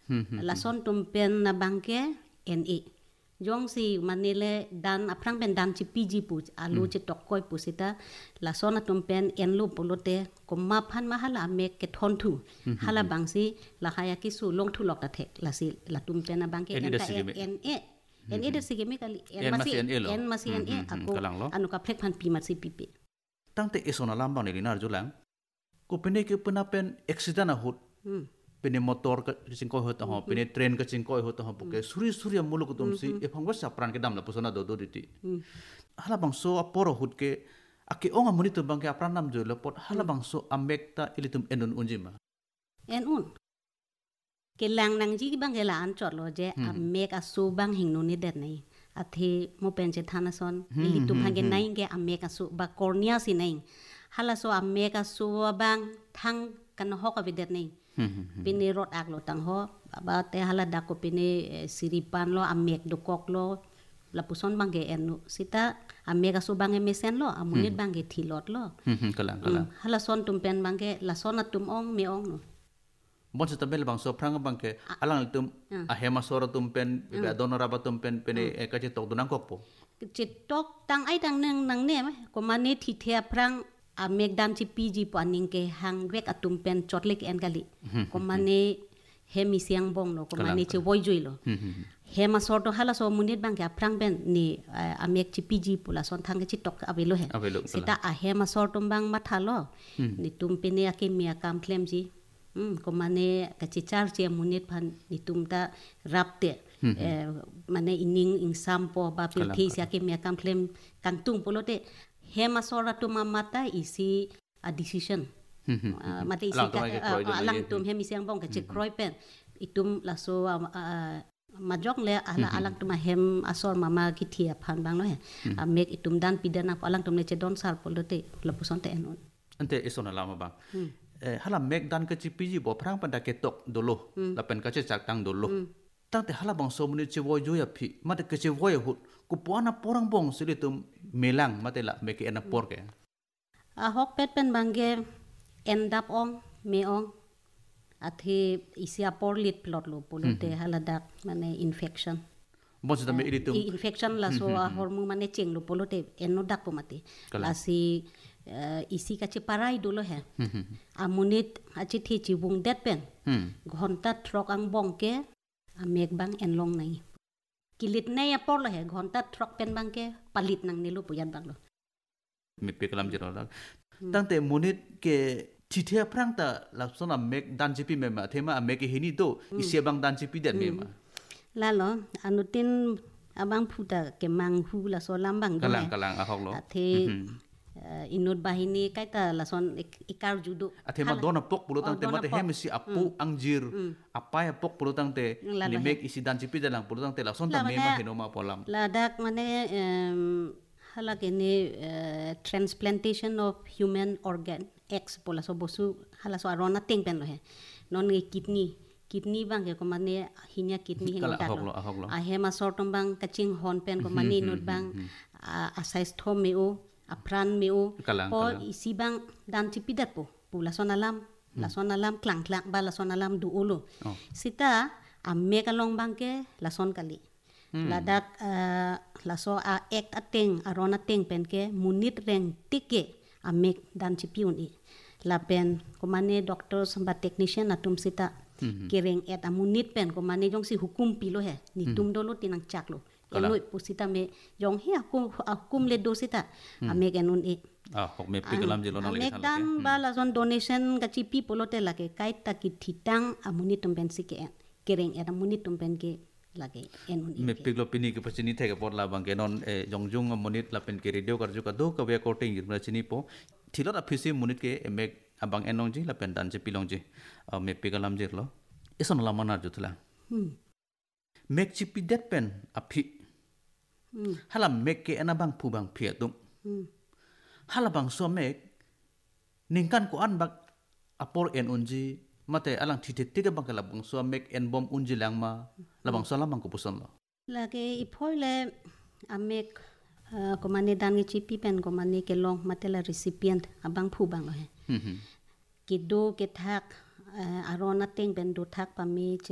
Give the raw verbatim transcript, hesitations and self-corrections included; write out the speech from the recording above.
lason tumpen na bangke en e jong si manile dan aprang ben dan ci piji pu alu ci tokkoy pu sita lason tumpen en lu polote ko ma phan mahala mek ke thon thu hala bangsi la haya ki su long thu lok ta thek la si la tumpen na bangke en ta en e en e de sige me kali en masi en masi en e ako anu ka plek phan pi masi pipi tangte esona lambang ni linar julang ko pene ke penapen accident a hut pene motor ka singkoi hot ho pene train ka singkoi hot ho puke suri suri muluk tum si e phangwa sa pran ke dam la pusona do do diti hala bang so aporo hut ke ake onga monitor bang ke apran nam jo le pot hala bang so amekta ilitum enun unjima en un ke lang nang ji bang ke la an chot lo je amek asu bang hing nu ni det nei athi mo pen je thana son ilitum hange nai ke amek asu ba cornea si nai hala so amek asu bang thang kan ho ka videt nei pini rot ak lo tang ho ba te hala da ko pini siripan lo amek do kok lo la puson bangge enu sita amek asu bangge mesen lo amunit bangge thilot lo kalang kalang hala son tumpen bangge la son atum ong me ong no bon sa tabel bang so prang bang ke alang tum a hema sora tum pen be adonora ba tum pen pene e ka che tok dunang kok po che tok tang ai tang nang nang ne ko mani thi thia prang a mek dam chi piji po aning ke hang wek atum pen chotlek en kali ko mani hemi siang bong no ko mani che boy joi lo hema sor to hala so munit bang ke prang ben ni a mek chi piji pula son thang ke chi tok avelo he sita a hema sor tum bang mathalo ni tum pene ake mia kam klem ji Hmm, ko mane kacicar cia munit pan ditumta rapte eh, mane ining ing sampo ba pilthi sia ke mia kam klem kangtung polote hema sora tu mamata isi a decision uh, mate isi ka uh, alang tum hemi siang bong ka cek kroi pen itum laso uh, majok le ala alang tum hem asor mama ki thia phan bang no he uh, mek itum dan pidana alang tum le che don sar polote lapuson te enon ante isona lama bang eh, hala mek dan ke cipiji bo prang pada ketok dolo la pen ka che chak tang dolo tang te hala bang so muni che wo jo ya phi mate ke che wo ya hut ku puana porang bong silitum melang mate la mek ena por ke a hok pet pen bangge end up ong me ong athi isia por lit plot lo polote hala dak mane infection bon sa me ilitum infection la so a hormone mane cheng lo polote enno dak po mate la si Uh, isi kache parai dulu he amunit achi thi chi bung det pen ghonta trok ang bong ke amek bang en long nai kilit nai apor lo he ghonta trok pen bang ke palit nang nilu puyan bang lo me pekalam jero la tangte munit ke thithia prang ta la sona mek dan jipi me ma thema amek hini do isi bang dan jipi det me ma la lo anutin abang phuta ke mang hu la so lambang do kalang kalang ahok lo the Uh, inut bahini kaita lason ikar judo athema dona pok pulutang te mate hemisi apu angjir apa ya pok pulutang te ni mek isi dan cipi dalang pulutang te lason ta mema hinoma polam ladak mane halak ini transplantation of human organ ex pola so bosu hala so arona ting pen lo he non ngi kidney kidney bang ke ko mane hinya kidney hin dak lo a hema sortom bang kaching hon pen ko mani nut bang a size thom meu apran meu po isi bang dan cipidat po pula sonalam la sonalam klang klang ba la sonalam du ulo sita amme kalong bangke la son kali ladak la so a ek ateng arona teng penke munit reng tike amek dan cipiun i la pen ko mane doctor samba technician atum sita kereng et amunit pen ko mane jong si hukum pilo he ni tum dolo tinang chaklo eloi pusita me jong hi aku akum le dosita ame kenun e ah hok me pikalam jelo na le dan bala son donation ka chipi polote lage kai ta ki thitang amuni tumpen sike kereng era muni tumpen ke lage enun me piklo pini ke pachini thega por la bang kenon jong jung monit la pen ke radio karju ka do ka we coating gitna chini po thilot afisi munit ke emek abang enong ji la pen dan che pilong ji me pikalam jelo ison la manar jutla mek chipi det pen api hala mek ke ana bang pu bang phia tum hala bang so mek ningkan ko an bak apor en unji mate alang thite tiga bang kala bang so mek en bom unji lang ma la bang so la bang ko puson lo lage iphole amek ko mane dan ngi chipi pen ko mane ke long mate la recipient abang pu bang lo he ki do ke thak arona teng ben do thak pa mi